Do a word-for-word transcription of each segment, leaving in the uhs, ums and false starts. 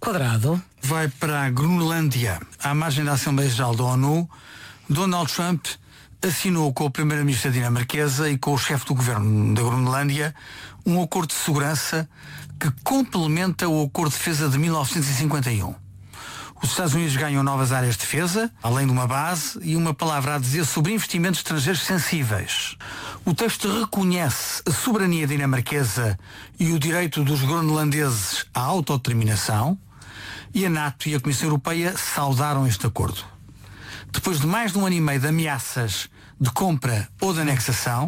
Quadrado vai para a Groenlândia. À margem da Assembleia Geral da ONU, Donald Trump assinou com a primeira-ministra dinamarquesa e com o chefe do governo da Groenlândia um acordo de segurança que complementa o acordo de defesa de mil novecentos e cinquenta e um. Os Estados Unidos ganham novas áreas de defesa, além de uma base e uma palavra a dizer sobre investimentos estrangeiros sensíveis. O texto reconhece a soberania dinamarquesa e o direito dos groenlandeses à autodeterminação, e a NATO e a Comissão Europeia saudaram este acordo. Depois de mais de um ano e meio de ameaças de compra ou de anexação,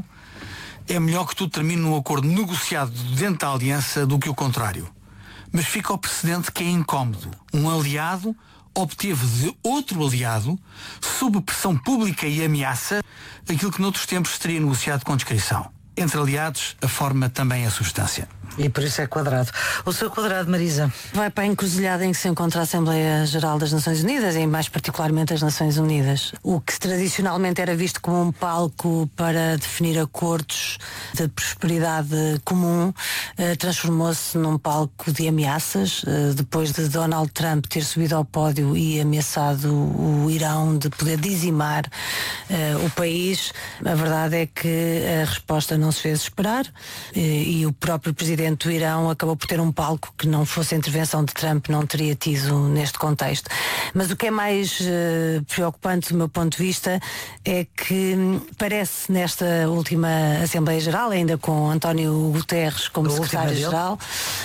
é melhor que tudo termine num acordo negociado dentro da aliança do que o contrário. Mas fica o precedente que é incómodo. Um aliado obteve de outro aliado, sob pressão pública e ameaça, aquilo que noutros tempos teria negociado com discrição. Entre aliados, a forma também é a substância. E por isso é quadrado. O seu quadrado, Marisa? Vai para a encruzilhada em que se encontra a Assembleia Geral das Nações Unidas e mais particularmente as Nações Unidas. O que tradicionalmente era visto como um palco para definir acordos de prosperidade comum eh, transformou-se num palco de ameaças. Eh, depois de Donald Trump ter subido ao pódio e ameaçado o Irão de poder dizimar eh, o país, a verdade é que a resposta não se fez esperar eh, e o próprio presidente do Irão acabou por ter um palco que não fosse a intervenção de Trump não teria tido neste contexto. Mas o que é mais uh, preocupante do meu ponto de vista é que hum, parece nesta última Assembleia Geral, ainda com António Guterres como secretário-geral,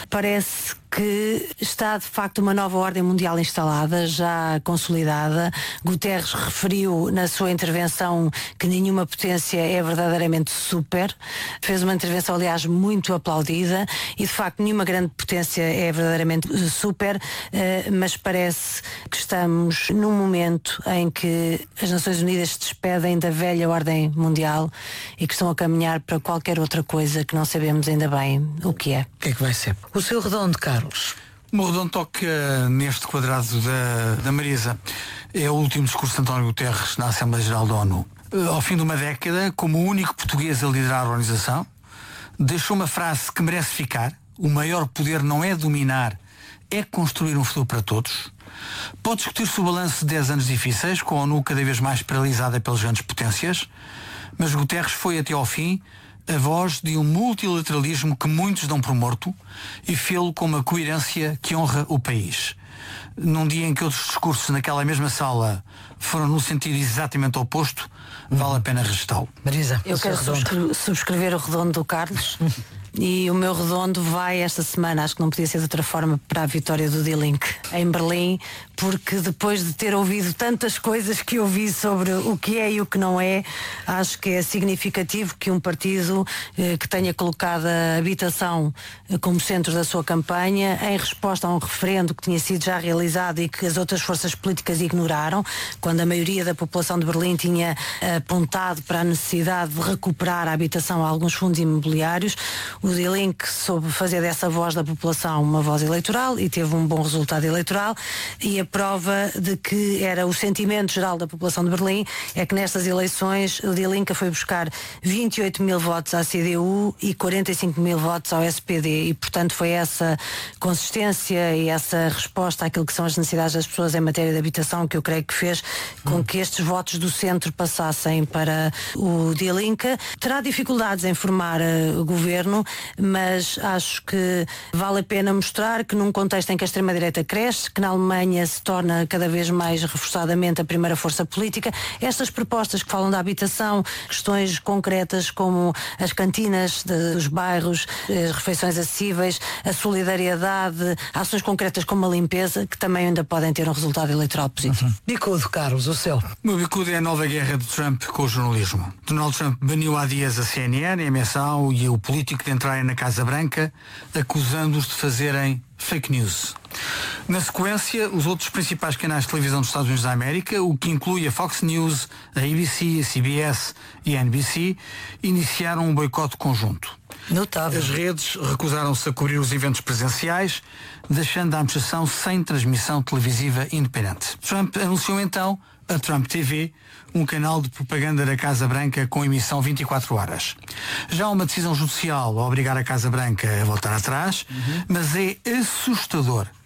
parece que está de facto uma nova ordem mundial instalada, já consolidada. Guterres referiu na sua intervenção que nenhuma potência é verdadeiramente super. Fez uma intervenção, aliás, muito aplaudida e de facto nenhuma grande potência é verdadeiramente super, mas parece que estamos num momento em que as Nações Unidas se despedem da velha ordem mundial e que estão a caminhar para qualquer outra coisa que não sabemos ainda bem o que é. O que é que vai ser? O seu redondo, Carlos? O meu redondo toca neste quadrado da, da Marisa. É o último discurso de António Guterres na Assembleia Geral da ONU. Ao fim de uma década, como o único português a liderar a organização, deixou uma frase que merece ficar: o maior poder não é dominar, é construir um futuro para todos. Pode discutir-se o balanço de dez anos difíceis, com a ONU cada vez mais paralisada pelas grandes potências, mas Guterres foi até ao fim a voz de um multilateralismo que muitos dão por morto e fê-lo com uma coerência que honra o país. Num dia em que outros discursos naquela mesma sala foram no sentido exatamente oposto, vale a pena registá-lo. Marisa, eu quero subscrever, subscrever o redondo do Carlos. E o meu redondo vai esta semana, acho que não podia ser de outra forma, para a vitória do D-Link em Berlim, porque depois de ter ouvido tantas coisas que ouvi sobre o que é e o que não é, acho que é significativo que um partido eh, que tenha colocado a habitação eh, como centro da sua campanha, em resposta a um referendo que tinha sido já realizado e que as outras forças políticas ignoraram, quando a maioria da população de Berlim tinha apontado para a necessidade de recuperar a habitação a alguns fundos imobiliários, o D-Link soube fazer dessa voz da população uma voz eleitoral e teve um bom resultado eleitoral, e a prova de que era o sentimento geral da população de Berlim é que nestas eleições o D-Link foi buscar vinte e oito mil votos à C D U e quarenta e cinco mil votos ao S P D, e portanto foi essa consistência e essa resposta àquilo que são as necessidades das pessoas em matéria de habitação que eu creio que fez com que estes votos do centro passassem para o D-Link. Terá dificuldades em formar uh, o governo, mas acho que vale a pena mostrar que num contexto em que a extrema-direita cresce, que na Alemanha se torna cada vez mais reforçadamente a primeira força política, estas propostas que falam da habitação, questões concretas como as cantinas de, dos bairros, as refeições acessíveis, a solidariedade, ações concretas como a limpeza, que também ainda podem ter um resultado eleitoral positivo. Uhum. Bicudo, Carlos, o seu. O meu bicudo é a nova guerra de Trump com o jornalismo. Donald Trump baniu há dias a C N N, a M S A e o político de entrarem na Casa Branca, acusando-os de fazerem fake news. Na sequência, os outros principais canais de televisão dos Estados Unidos da América, o que inclui a Fox News, a A B C, a C B S e a N B C, iniciaram um boicote conjunto. Notável. As redes recusaram-se a cobrir os eventos presenciais, deixando a administração sem transmissão televisiva independente. Trump anunciou então a Trump T V, um canal de propaganda da Casa Branca com emissão vinte e quatro horas. Já há uma decisão judicial a obrigar a Casa Branca a voltar atrás, uhum. mas é assustador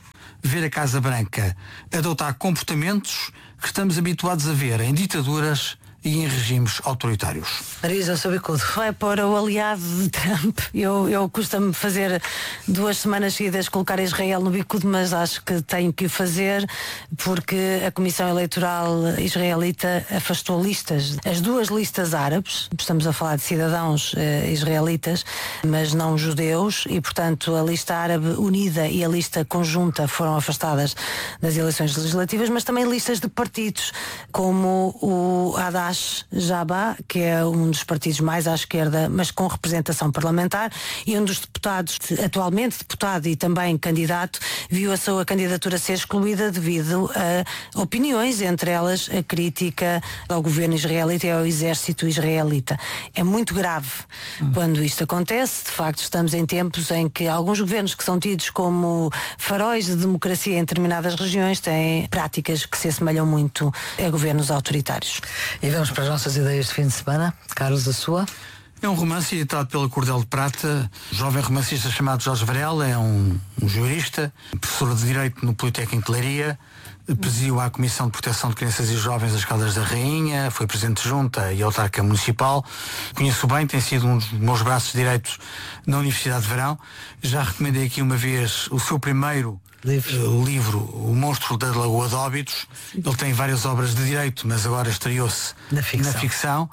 ver a Casa Branca adotar comportamentos que estamos habituados a ver em ditaduras e em regimes autoritários. Marisa, sobre tudo. Vai para o aliado de Trump. Eu, eu custa-me fazer duas semanas seguidas colocar Israel no bicudo, mas acho que tenho que o fazer porque a Comissão Eleitoral israelita afastou listas, as duas listas árabes, estamos a falar de cidadãos eh, israelitas, mas não judeus, e portanto a lista árabe unida e a lista conjunta foram afastadas das eleições legislativas, mas também listas de partidos, como o Hadash Jabá, que é um dos partidos mais à esquerda, mas com representação parlamentar, e um dos deputados, atualmente deputado e também candidato, viu a sua candidatura ser excluída devido a opiniões, entre elas a crítica ao governo israelita e ao exército israelita. É muito grave hum. quando isto acontece. De facto, estamos em tempos em que alguns governos que são tidos como faróis de democracia em determinadas regiões têm práticas que se assemelham muito a governos autoritários. E vamos para as nossas ideias de fim de semana. Carlos, a sua? É um romance editado pela Cordel de Prata. Um jovem romancista chamado Jorge Varela é um, um jurista, professor de Direito no Politécnico de Leiria, presidiu a Comissão de Proteção de Crianças e Jovens das Caldas da Rainha, foi presidente de junta e autarca municipal. Conheço bem, tem sido um dos meus braços direitos na Universidade de Verão. Já recomendei aqui uma vez o seu primeiro Uh, o livro O Monstro da Lagoa de Óbidos. Ele tem várias obras de direito, mas agora estreou-se na ficção, na ficção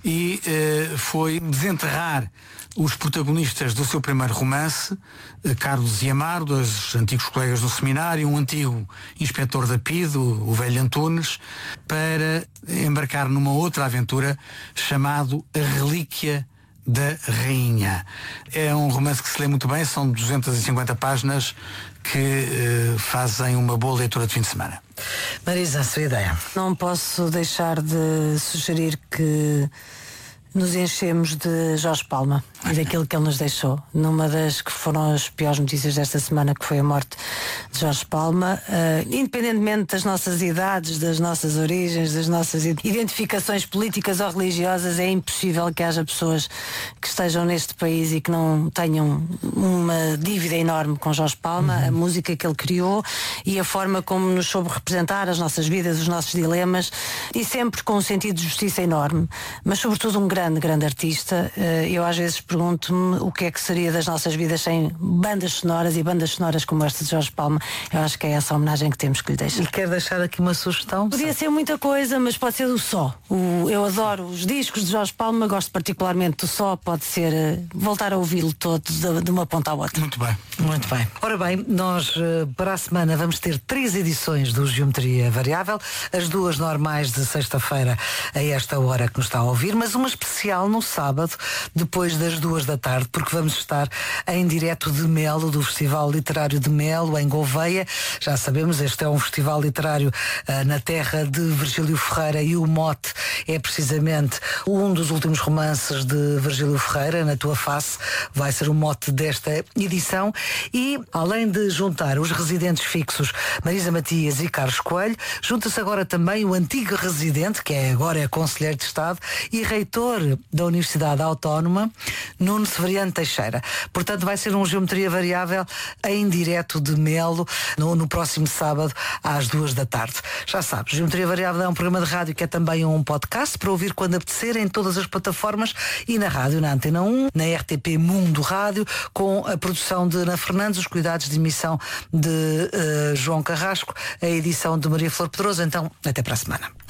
e uh, foi desenterrar os protagonistas do seu primeiro romance, uh, Carlos e Amaro, dois antigos colegas do seminário, um antigo inspetor da P I D, o, o velho Antunes, para embarcar numa outra aventura chamado A Relíquia da Rainha. É um romance que se lê muito bem, são duzentas e cinquenta páginas que uh, fazem uma boa leitura de fim de semana. Marisa, a sua ideia? Não posso deixar de sugerir que nos enchemos de Jorge Palma e daquilo que ele nos deixou. Numa das que foram as piores notícias desta semana, que foi a morte de Jorge Palma, uh, independentemente das nossas idades, das nossas origens, das nossas identificações políticas ou religiosas, é impossível que haja pessoas que estejam neste país e que não tenham uma dívida enorme com Jorge Palma, uhum. a música que ele criou e a forma como nos soube representar as nossas vidas, os nossos dilemas, e sempre com um sentido de justiça enorme, mas sobretudo um grande, grande artista. Eu às vezes pergunto-me o que é que seria das nossas vidas sem bandas sonoras, e bandas sonoras como esta de Jorge Palma. Eu acho que é essa a homenagem que temos que lhe deixar. E quer deixar aqui uma sugestão? Podia ser muita coisa, mas pode ser do só. O, eu adoro os discos de Jorge Palma, gosto particularmente do só, pode ser uh, voltar a ouvi-lo todo de, de uma ponta à outra. Muito bem. Muito bem. Ora bem, nós uh, para a semana vamos ter três edições do Geometria Variável, as duas normais de sexta-feira a esta hora que nos está a ouvir, mas uma especial no sábado, depois das duas da tarde, porque vamos estar em direto de Melo, do Festival Literário de Melo, em Gouveia. Já sabemos, este é um festival literário uh, na terra de Virgílio Ferreira, e o mote é precisamente um dos últimos romances de Virgílio Ferreira, Na Tua Face, vai ser o mote desta edição. E além de juntar os residentes fixos Marisa Matias e Carlos Coelho, junta-se agora também o antigo residente, que é agora é conselheiro de Estado e reitor da Universidade Autónoma, Nuno Severiano Teixeira. Portanto, vai ser um Geometria Variável em direto de Melo no, no próximo sábado às duas da tarde. Já sabes, Geometria Variável é um programa de rádio que é também um podcast para ouvir quando apetecer em todas as plataformas e na rádio, na Antena um, na R T P Mundo Rádio, com a produção de Ana Fernandes, os cuidados de emissão de uh, João Carrasco, a edição de Maria Flor Pedroso. Então, até para a semana.